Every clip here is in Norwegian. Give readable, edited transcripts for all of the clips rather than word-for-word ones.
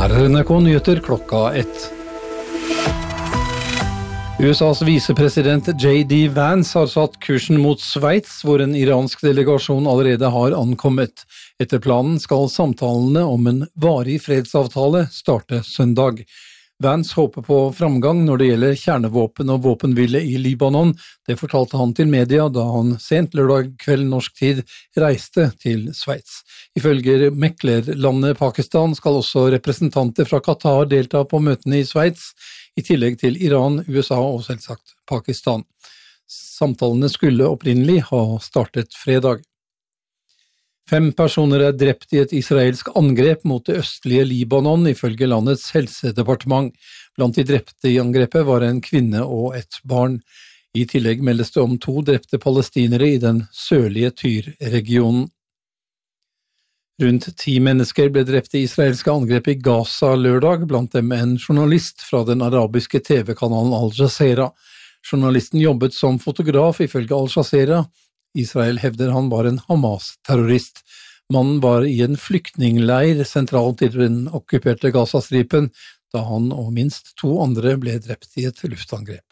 Her NRK Nyheter klokka 1. USAs visepresident J.D. Vance har satt kursen mot Sveits, hvor en iransk delegasjon allerede har ankommet. Etter planen skal samtalene om en varig fredsavtale starte søndag. Vance håper på framgang når det gjelder kjernevåpen og våpenhvile i Libanon. Det fortalte han til media da han sent lørdag kveld norsk tid reiste til Sveits. Ifølge meklerlandet Pakistan skal også representanter fra Qatar delta på møtene i Sveits, i tillegg til Iran, USA og selvsagt Pakistan. Samtalene skulle opprinnelig ha startet fredag. 5 personer er drept i et israelsk angrep mot det østlige Libanon, ifølge landets helsedepartement. Blant de drepte i angrepet var en kvinne og et barn. I tillegg meldes det om 2 drepte palestinere i den sørlige Tyr-regionen. Rundt 10 mennesker ble drept i israelske angrep i Gaza lørdag, blant dem en journalist fra den arabiske TV-kanalen Al Jazeera. Journalisten jobbet som fotograf ifølge Al Jazeera. Israel hevder han var en Hamas-terrorist. Mannen var i en flyktningleir sentralt til den okkuperte Gazastripen, da han og minst 2 andre ble drept i et luftangrep.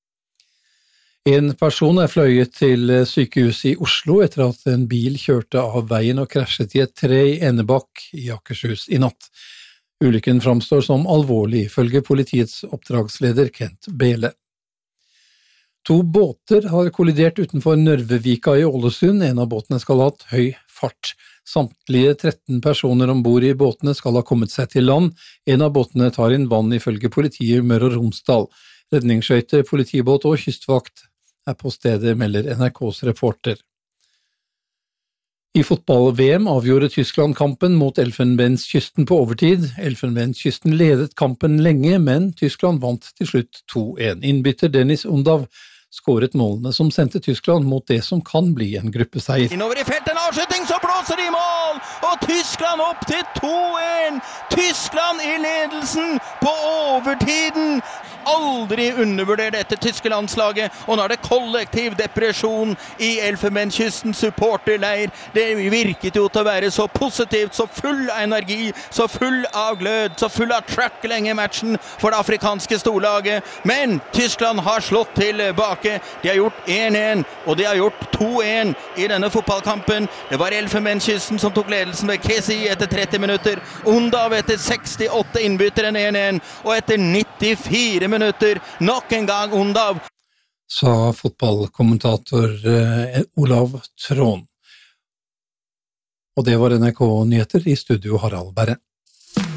En person er fløyet til sykehuset i Oslo etter at en bil kjørte av veien og krasjet i et tre i Enebakk i Akershus i natt. Ulykken framstår som alvorlig, ifølge politiets oppdragsleder Kent Bele. 2 båter har kollidert utenfor Nørvevika i Ålesund. En av båtene skal ha hatt høy fart. Samtlige 13 personer ombord i båtene skal ha kommet seg til land. En av båtene tar inn vann ifølge politiet i Møre og Romsdal. Redningsskøyte, politibåt og kystvakt er på stedet, melder NRKs reporter. I fotball-VM avgjorde Tyskland kampen mot Elfenbenskysten på overtid. Elfenbenskysten ledet kampen lenge, men Tyskland vant til slutt 2-1. Innbytter Dennis Undav skåret målene som sendte Tyskland mot det som kan bli en gruppeseier. Innover i feltet, en avslutning, så blåser de i mål! Og Tyskland opp til 2-1! Tyskland i ledelsen på overtiden! Aldri undervurder dette tyske landslaget, og nå er det kollektiv depresjon i Elfenbenskysten supporterleir. Det virket jo til å være så positivt, så full av energi, så full av glød, så full av trøkk lenge i matchen for det afrikanske storlaget. Men Tyskland har slått tilbake. De har gjort 1-1, og de har gjort 2-1 i denne fotballkampen. Det var Elfenbenskysten som tok ledelsen ved Kessie etter 30 minutter, Undav etter 68 innbytteren 1-1, og etter 94 minutter nok en gang Undav, sa fotballkommentator Olav Trån. Og det var NRK Nyheter, i studio Harald Berre.